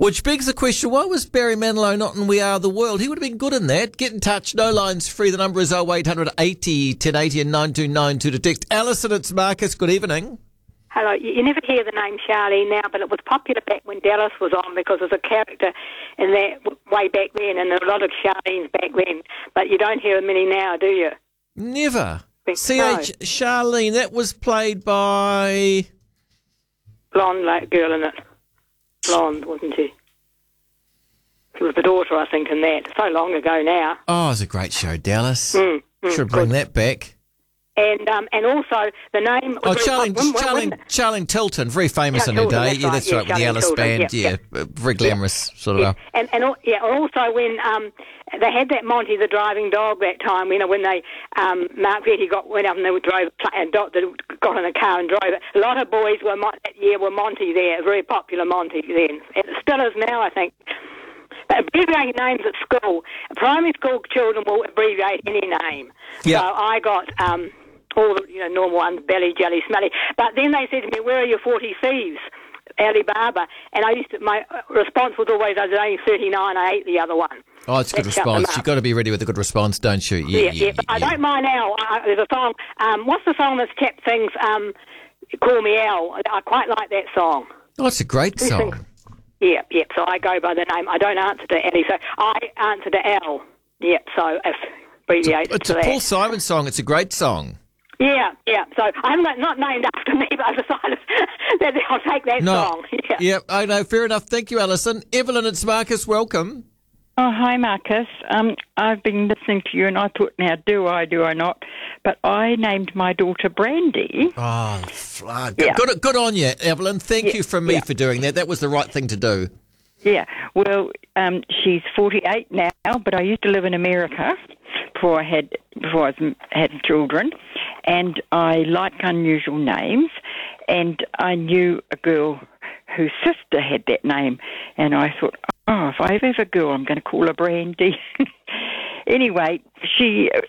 Which begs the question, why was Barry Manilow not in We Are the World? He would have been good in that. Get in touch. No lines free. The number is 0800 80 1080 and 9292 to text. Alison, it's Marcus. Good evening. Hello. You never hear the name Charlene now, but it was popular back when Dallas was on because there's a character in that way back then, and there were a lot of Charlene's back then. But you don't hear many now, do you? Never. No. C.H. Charlene, that was played by... Blonde girl in it. Blonde, wasn't she? She was the daughter, I think, in that. So long ago now. Oh, it was a great show, Dallas. Should bring that back. And also the name. Oh, Charlene Tilton, very famous in her day. Yeah, that's right, with the Alice Band. Very glamorous sort of. And also when they had that Monty the driving dog that time, you know, when they Mark Vetty went up and they drove and got in a car and drove it. A lot of boys that year were Monty there, a very popular Monty then. It still is now, I think. But abbreviating names at school, primary school children will abbreviate any name. Yep. So I got all the normal ones, Belly, Jelly, Smelly. But then they said to me, "Where are your 40 thieves, Alibaba?" And my response was always, "I was only 39. I ate the other one." Oh, it's a good response. You've got to be ready with a good response, don't you? Yeah. But I don't mind Al. There's a song. What's the song that's Chap sings? Call Me Al. I quite like that song. Oh, it's a great song. Yeah. So I go by the name. I don't answer to Ellie, so I answer to Al. Yeah. So if abbreviated it's a Paul Simon song. It's a great song. Yeah. So I haven't not named after me, but I decided that I'll take that song. Yeah. I know. Fair enough. Thank you, Alison. Evelyn, it's Marcus. Welcome. Oh, hi, Marcus. I've been listening to you, and I thought, now, do I not? But I named my daughter Brandy. Oh, good on you, Evelyn. Thank you from me for doing that. That was the right thing to do. Yeah. Well, she's 48 now, but I used to live in America before I had children, and I like unusual names, and I knew a girl whose sister had that name, and I thought, if I have a girl, I'm going to call her Brandy. Anyway, she